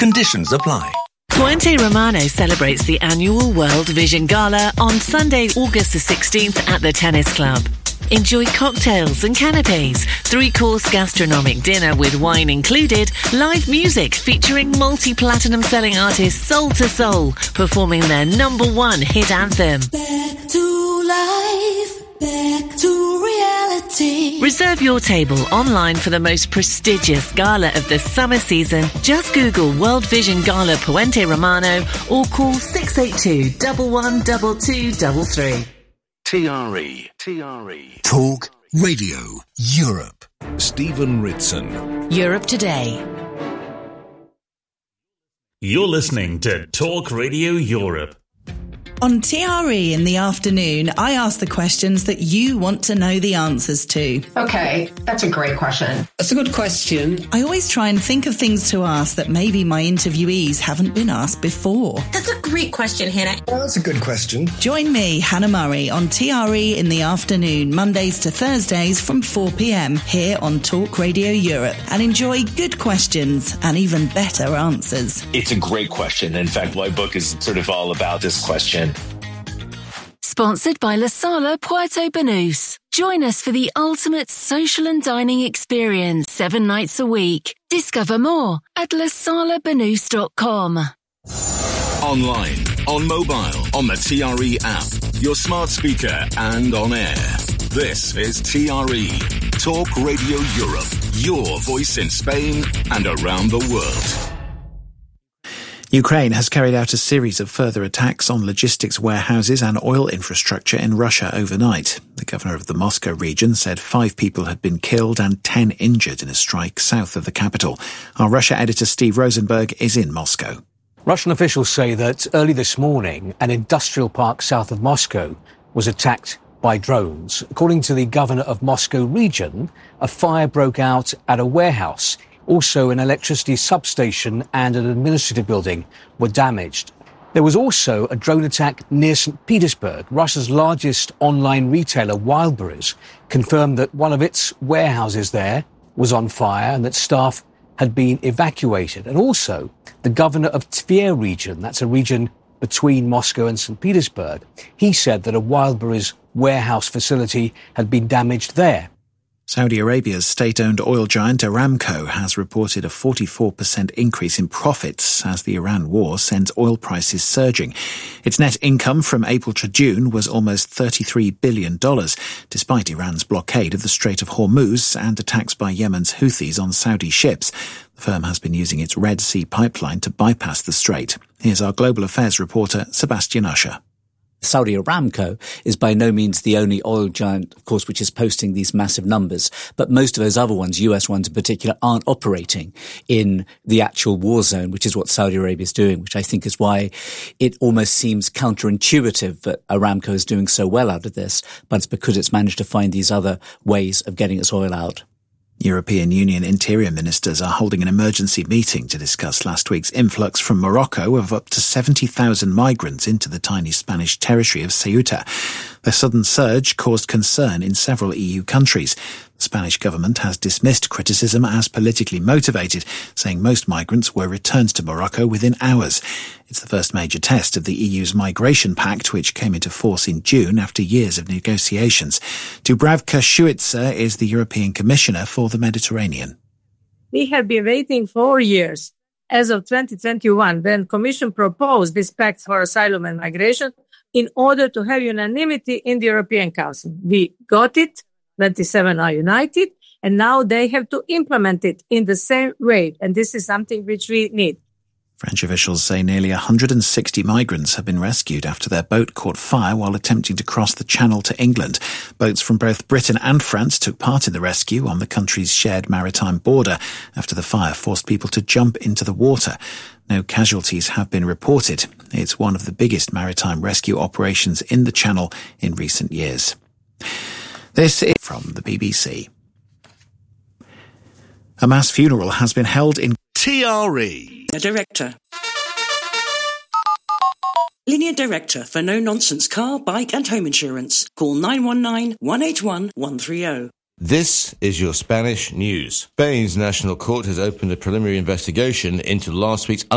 Conditions apply. Puente Romano celebrates the annual World Vision Gala on Sunday, August the 16th at the Tennis Club. Enjoy cocktails and canapes, 3-course gastronomic dinner with wine included, live music featuring multi-platinum selling artist Soul to Soul performing their #1 hit anthem. Back to life, back to reality. Reserve your table online for the most prestigious gala of the summer season. Just Google World Vision Gala Puente Romano or call 682 112233. TRE. Talk Radio Europe. Stephen Ritson. Europe Today. You're listening to Talk Radio Europe. On TRE in the afternoon, I ask the questions that you want to know the answers to. Okay, that's a great question. That's a good question. I always try and think of things to ask that maybe my interviewees haven't been asked before. That's a great question, Hannah. Well, that's a good question. Join me, Hannah Murray, on TRE in the afternoon, Mondays to Thursdays from 4 p.m. here on Talk Radio Europe, and enjoy good questions and even better answers. It's a great question. In fact, my book is sort of all about this question. Sponsored by La Sala Puerto Banús. Join us for the ultimate social and dining experience 7 nights a week. Discover more at lasalabanús.com. Online, on mobile, on the TRE app, your smart speaker and on air. This is TRE, Talk Radio Europe, your voice in Spain and around the world. Ukraine has carried out a series of further attacks on logistics warehouses and oil infrastructure in Russia overnight. The governor of the Moscow region said 5 people had been killed and 10 injured in a strike south of the capital. Our Russia editor Steve Rosenberg is in Moscow. Russian officials say that early this morning, an industrial park south of Moscow was attacked by drones. According to the governor of Moscow region, a fire broke out at a warehouse. Also, an electricity substation and an administrative building were damaged. There was also a drone attack near St. Petersburg. Russia's largest online retailer, Wildberries, confirmed that one of its warehouses there was on fire and that staff had been evacuated. And also, the governor of Tver region, that's a region between Moscow and St. Petersburg, he said that a Wildberries warehouse facility had been damaged there. Saudi Arabia's state-owned oil giant Aramco has reported a 44% increase in profits as the Iran war sends oil prices surging. Its net income from April to June was almost $33 billion, despite Iran's blockade of the Strait of Hormuz and attacks by Yemen's Houthis on Saudi ships. The firm has been using its Red Sea pipeline to bypass the strait. Here's our global affairs reporter, Sebastian Usher. Saudi Aramco is by no means the only oil giant, of course, which is posting these massive numbers. But most of those other ones, US ones in particular, aren't operating in the actual war zone, which is what Saudi Arabia is doing, which I think is why it almost seems counterintuitive that Aramco is doing so well out of this. But it's because it's managed to find these other ways of getting its oil out. European Union interior ministers are holding an emergency meeting to discuss last week's influx from Morocco of up to 70,000 migrants into the tiny Spanish territory of Ceuta. The sudden surge caused concern in several EU countries. The Spanish government has dismissed criticism as politically motivated, saying most migrants were returned to Morocco within hours. It's the first major test of the EU's migration pact, which came into force in June after years of negotiations. Dubravka Šuica is the European Commissioner for the Mediterranean. We have been waiting 4 years. As of 2021, when Commission proposed this pact for asylum and migration in order to have unanimity in the European Council. We got it. 27 are united, and now they have to implement it in the same way. And this is something which we need. French officials say nearly 160 migrants have been rescued after their boat caught fire while attempting to cross the Channel to England. Boats from both Britain and France took part in the rescue on the country's shared maritime border after the fire forced people to jump into the water. No casualties have been reported. It's one of the biggest maritime rescue operations in the Channel in recent years. This is from the BBC. A mass funeral has been held in TRE. Director. Linear Director for no-nonsense car, bike and home insurance. Call 919-181-130. This is your Spanish news. Spain's National Court has opened a preliminary investigation into last week's